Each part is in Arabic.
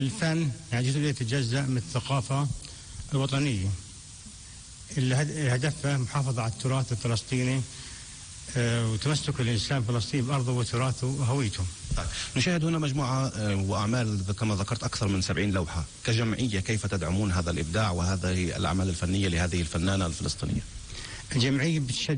الفن يعني جزء لا يتجزأ من الثقافة الوطنية اللي هدفها محافظة على التراث الفلسطيني وتمسك الإنسان الفلسطيني بأرضه وتراثه وهويته. طيب. نشاهد هنا مجموعة وأعمال كما ذكرت أكثر من 70 لوحة كجمعية، كيف تدعمون هذا الإبداع وهذه الأعمال الفنية لهذه الفنانة الفلسطينية؟ الجمعية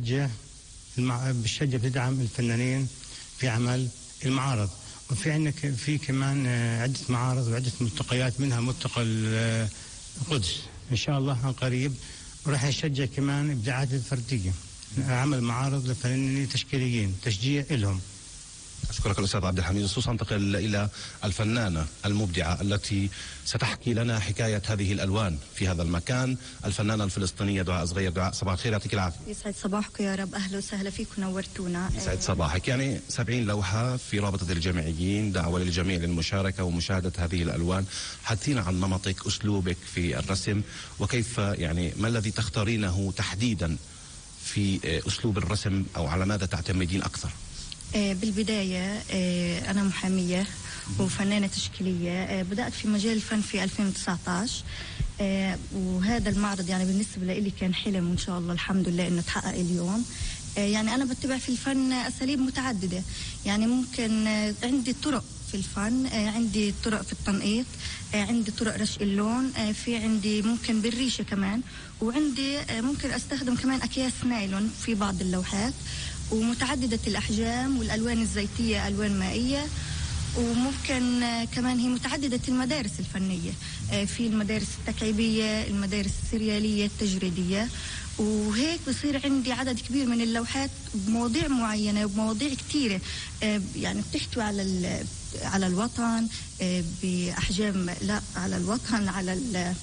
بتشجع بتدعم الفنانين في عمل المعارض، وفي عندنا في كمان عدة معارض وعدة ملتقيات، منها ملتقى القدس إن شاء الله عن قريب، وراح نشجع كمان إبداعات الفردية، عمل معارض لفنانين تشكيليين تشجيع لهم. أشكرك الأستاذ عبد الحميد السوس. أنتقل إلى الفنانة المبدعة التي ستحكي لنا حكاية هذه الألوان في هذا المكان، الفنانة الفلسطينية دعاء صغير. دعاء، صباح الخير، يعطيك العافية. يسعد صباحكم يا رب، أهلا وسهلا فيكم، نورتونا. يسعد صباحك. يعني 70 لوحة في رابطة الجامعيين، دعوة للجميع للمشاركة ومشاهدة هذه الألوان. حدثينا عن نمطك، أسلوبك في الرسم، وكيف يعني ما الذي تختارينه تحديدا في أسلوب الرسم، أو على ماذا تعتمدين أكثر؟ بالبداية أنا محامية وفنانة تشكيلية. بدأت في مجال الفن في 2019، وهذا المعرض يعني بالنسبة لي كان حلم، وإن شاء الله الحمد لله إنه تحقق اليوم. يعني أنا بتبع في الفن أساليب متعددة، يعني ممكن عندي طرق في الفن، عندي طرق في التنقيط، عندي طرق رشق اللون، في عندي ممكن بالريشة كمان، وعندي ممكن أستخدم كمان أكياس نايلون في بعض اللوحات، ومتعددة الأحجام والألوان الزيتية، ألوان مائية، وممكن كمان هي متعددة المدارس الفنية، في المدارس التكعيبية، المدارس السريالية، التجريدية، وهيك بصير عندي عدد كبير من اللوحات بمواضيع معينة وبمواضيع كتيرة، يعني بتحتوي على الوطن بأحجام، لا على الوطن، على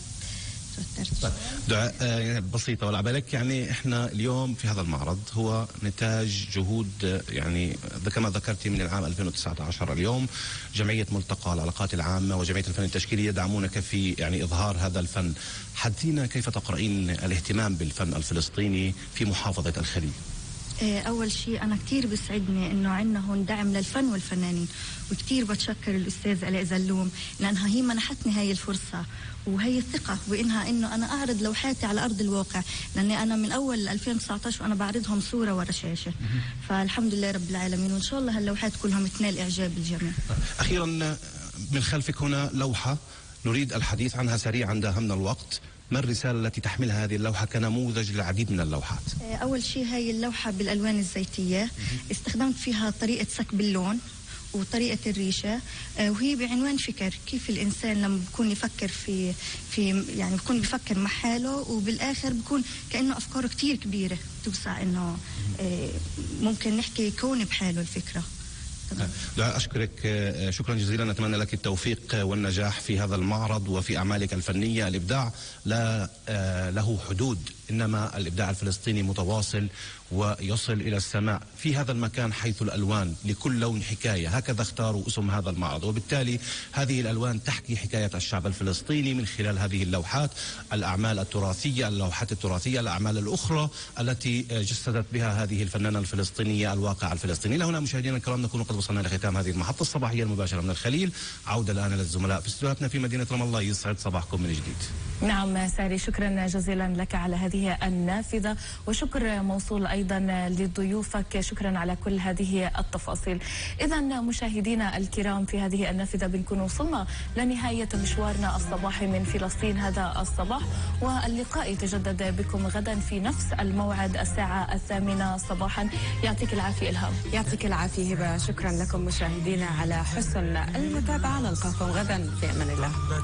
دعاء بسيطة ولا بالك. يعني احنا اليوم في هذا المعرض هو نتاج جهود، يعني كما ذكرتي من العام 2019. اليوم جمعية ملتقى العلاقات العامة وجمعية الفن التشكيلي يدعمونك في يعني إظهار هذا الفن. حدثينا كيف تقرأين الاهتمام بالفن الفلسطيني في محافظة الخليل؟ أول شيء أنا كتير بسعدني إنه عنا هون دعم للفن والفنانين، وكتير بتشكر الأستاذ آلاء زلوم لأنها هي منحتني هاي الفرصة وهي الثقة بإنها إنه أنا أعرض لوحاتي على أرض الواقع، لأني أنا من أول 2019 وأنا بعرضهم صورة ورا شاشة. فالحمد لله رب العالمين، وإن شاء الله هاللوحات كلهم تنال إعجاب الجميع. أخيرا، من خلفك هنا لوحة نريد الحديث عنها سريعا، داهمنا الوقت. ما الرسالة التي تحملها هذه اللوحة كنموذج للعديد من اللوحات؟ أول شيء هاي اللوحة بالألوان الزيتية، استخدمت فيها طريقة سكب اللون وطريقة الريشة، وهي بعنوان فكر، كيف الإنسان لما بيكون يفكر في يعني بيكون بيفكر مع حاله، وبالآخر بيكون كأنه أفكاره كتير كبيرة توسع، إنه ممكن نحكي كون بحاله الفكرة. دعاء، أشكرك شكرا جزيلا، نتمنى لك التوفيق والنجاح في هذا المعرض وفي أعمالك الفنية. الإبداع لا له حدود، إنما الإبداع الفلسطيني متواصل ويصل إلى السماء في هذا المكان، حيث الألوان لكل لون حكاية، هكذا اختاروا اسم هذا المعرض، وبالتالي هذه الألوان تحكي حكاية الشعب الفلسطيني من خلال هذه اللوحات، الأعمال التراثية، اللوحات التراثية، الأعمال الأخرى التي جسدت بها هذه الفنانة الفلسطينية الواقع الفلسطيني. لهنا مشاهدينا الكرام نكون قد وصلنا لختام هذه المحطة الصباحية المباشرة من الخليل. عودة الآن للزملاء في استوديوهاتنا في مدينة رام الله. يسعد صباحكم من جديد. نعم ساري، شكرا جزيلا لك على هذه النافذة، وشكر موصول أيضا لضيوفك، شكرا على كل هذه التفاصيل. إذا مشاهدينا الكرام، في هذه النافذة بنكون وصلنا لنهاية مشوارنا الصباحي من فلسطين هذا الصباح، واللقاء يتجدد بكم غدا في نفس الموعد الساعة 8 صباحا. يعطيك العافية إلهام. يعطيك العافية هبة، شكرا لكم مشاهدينا على حسن المتابعة، نلقاكم غدا في أمان الله.